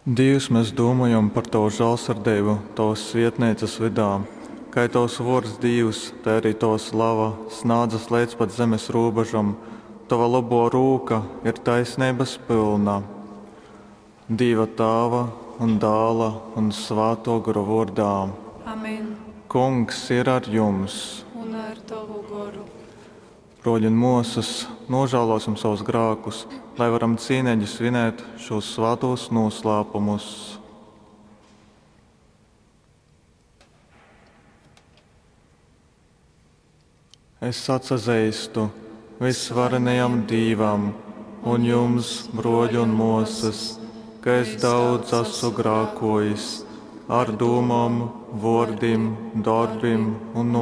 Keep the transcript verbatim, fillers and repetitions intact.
Dievs, mēs domājam par Tavu žēlsirdību, Tavas svētnīcas vidā. Kā Tavs vārds Dievs, tā arī Tava slava snādzas līdz pat zemes robežam. Tava labo rūka ir taisnības pilna. Dieva Tēva un Dēla un Svēto garu vārdā. Amen. Kungs ir ar jums. Un ar Tavu garu. Roģin mūsus, nožēlosim savus grēkus, lai varam cīnīgi svinēt šos svētos noslēpumus. Es atsazīstu visvarenajam Dievam un jums, broļi un mūsas, ka es daudz esmu grēkojis ar domām, vārdiem, darbiem un